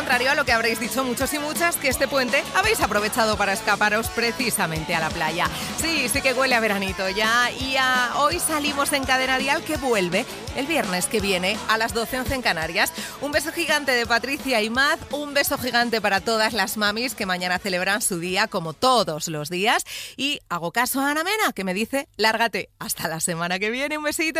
contrario a lo que habréis dicho muchos y muchas, que este puente habéis aprovechado para escaparos precisamente a la playa. Sí que huele a veranito ya. Y hoy salimos en Cadena Dial, que vuelve el viernes que viene a las 12:11 en Canarias. Un beso gigante de Patricia y Maz, un beso gigante para todas las mamis que mañana celebran su día como todos los días. Y hago caso a Ana Mena, que me dice, lárgate hasta la semana que viene. Un besito.